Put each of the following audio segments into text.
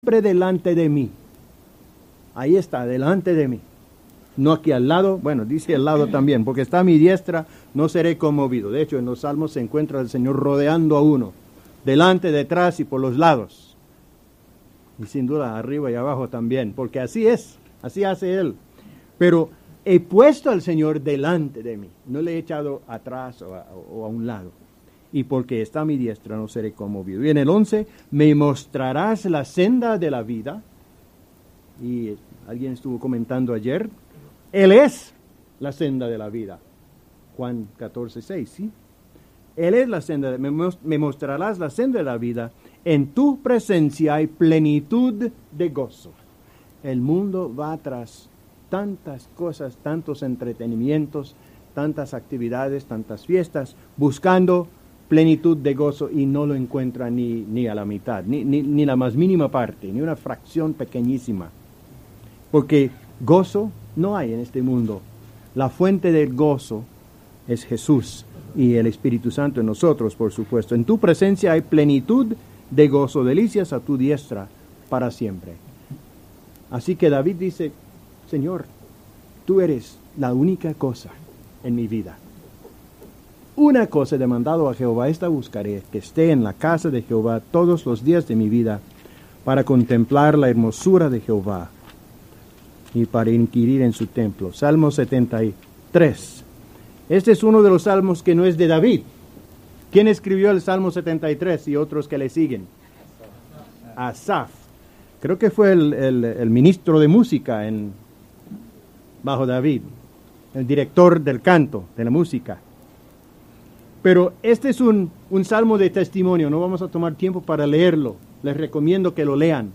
siempre delante de mí. Ahí está, delante de mí. No aquí al lado, bueno, dice al lado también, porque está a mi diestra, no seré conmovido. De hecho, en los Salmos se encuentra el Señor rodeando a uno, delante, detrás y por los lados. Y sin duda, arriba y abajo también, porque así es, así hace Él. Pero he puesto al Señor delante de mí, no le he echado atrás o a un lado. Y porque está a mi diestra, no seré conmovido. Y en el 11, me mostrarás la senda de la vida. Y alguien estuvo comentando ayer, Él es la senda de la vida. Juan 14:6, ¿sí? Él es la senda, me mostrarás la senda de la vida. En tu presencia hay plenitud de gozo. El mundo va tras tantas cosas, tantos entretenimientos, tantas actividades, tantas fiestas, buscando plenitud de gozo y no lo encuentra ni a la mitad, ni la más mínima parte, ni una fracción pequeñísima. Porque gozo no hay en este mundo. La fuente del gozo es Jesús y el Espíritu Santo en nosotros, por supuesto. En tu presencia hay plenitud de gozo, delicias a tu diestra para siempre. Así que David dice, Señor, tú eres la única cosa en mi vida. Una cosa he demandado a Jehová, esta buscaré, que esté en la casa de Jehová todos los días de mi vida, para contemplar la hermosura de Jehová y para inquirir en su templo. Salmo 73. Este es uno de los salmos que no es de David. ¿Quién escribió el Salmo 73 y otros que le siguen? Asaf. Creo que fue el ministro de música bajo David, el director del canto, de la música. Pero este es un salmo de testimonio, no vamos a tomar tiempo para leerlo. Les recomiendo que lo lean.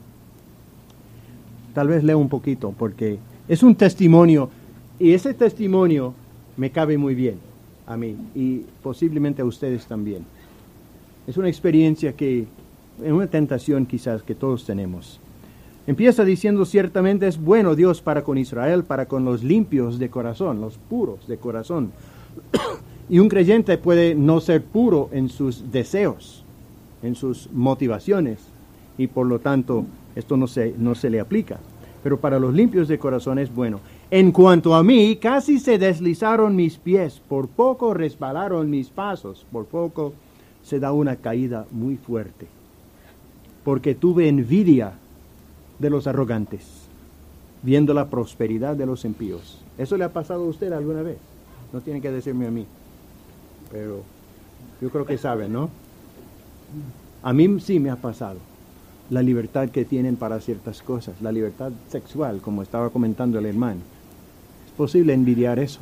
Tal vez lea un poquito, porque es un testimonio, y ese testimonio me cabe muy bien a mí, y posiblemente a ustedes también. Es una experiencia una tentación quizás que todos tenemos. Empieza diciendo, ciertamente es bueno Dios para con Israel, para con los limpios de corazón, los puros de corazón. Y un creyente puede no ser puro en sus deseos, en sus motivaciones, y por lo tanto esto no se le aplica. Pero para los limpios de corazón es bueno. En cuanto a mí, casi se deslizaron mis pies, por poco resbalaron mis pasos, por poco se da una caída muy fuerte. Porque tuve envidia de los arrogantes, viendo la prosperidad de los impíos. ¿Eso le ha pasado a usted alguna vez? No tiene que decirme a mí, pero yo creo que saben, ¿no? A mí sí me ha pasado. La libertad que tienen para ciertas cosas, la libertad sexual, como estaba comentando el hermano. Es posible envidiar eso.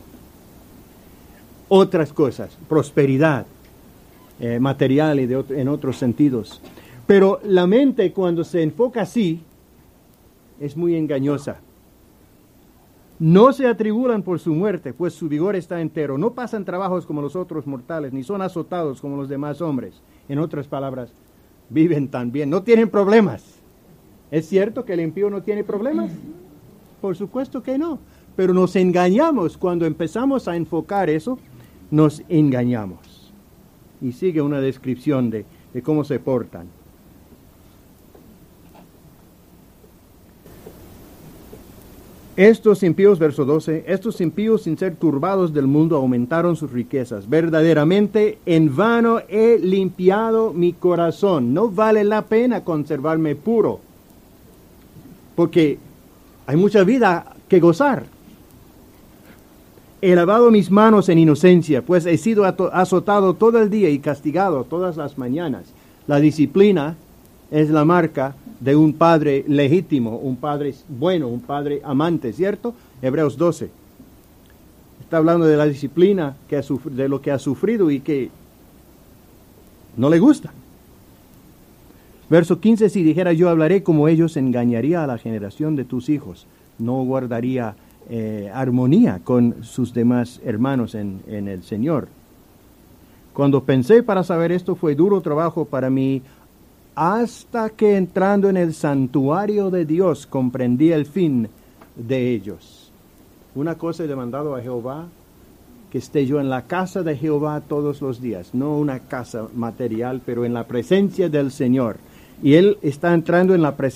Otras cosas, prosperidad material y en otros sentidos. Pero la mente, cuando se enfoca así, es muy engañosa. No se atribulan por su muerte, pues su vigor está entero. No pasan trabajos como los otros mortales, ni son azotados como los demás hombres. En otras palabras, viven tan bien, no tienen problemas. ¿Es cierto que el impío no tiene problemas? Por supuesto que no. Pero nos engañamos cuando empezamos a enfocar eso, nos engañamos. Y sigue una descripción de cómo se portan. Estos impíos, verso 12, estos impíos sin ser turbados del mundo aumentaron sus riquezas. Verdaderamente en vano he limpiado mi corazón. No vale la pena conservarme puro, porque hay mucha vida que gozar. He lavado mis manos en inocencia, pues he sido azotado todo el día y castigado todas las mañanas. La disciplina es la marca de un padre legítimo, un padre bueno, un padre amante, ¿cierto? Hebreos 12. Está hablando de la disciplina, de lo que ha sufrido y que no le gusta. Verso 15, si dijera yo hablaré como ellos, engañaría a la generación de tus hijos. No guardaría armonía con sus demás hermanos en el Señor. Cuando pensé para saber esto, fue duro trabajo para mí, hasta que entrando en el santuario de Dios comprendí el fin de ellos. Una cosa he demandado a Jehová, que esté yo en la casa de Jehová todos los días, no una casa material, pero en la presencia del Señor. Y él está entrando en la presencia